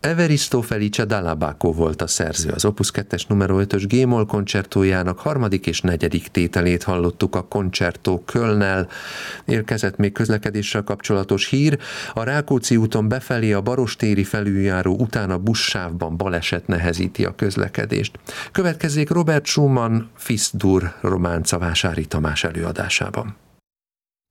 Evaristo Felice Dall'Abaco volt a szerző. Az Opus 2-es numero 5-ös G-moll koncertójának harmadik és negyedik tételét hallottuk a Concerto Kölnnel. Érkezett még közlekedéssel kapcsolatos hír. A Rákóczi úton befelé a barostéri felüljáró után a buszsávban baleset nehezíti a közlekedést. Következzék Robert Schumann Fis-dur románca Vásári Tamás előadásában.